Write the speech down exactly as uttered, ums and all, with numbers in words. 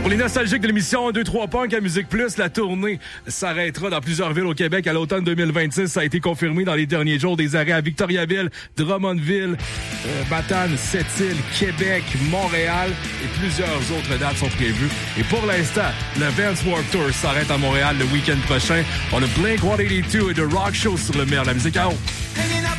Pour les nostalgiques de l'émission deux trois Punk à Musique Plus, la tournée s'arrêtera dans plusieurs villes au Québec à l'automne deux mille vingt-six. Ça a été confirmé dans les derniers jours. Des arrêts à Victoriaville, Drummondville, euh, Matane, Sept-Îles, Québec, Montréal et plusieurs autres dates sont prévues. Et pour l'instant, le Vans Warped Tour s'arrête à Montréal le week-end prochain. On a Blink cent quatre-vingt-deux et The Rock Show sur le maire de la musique à haut.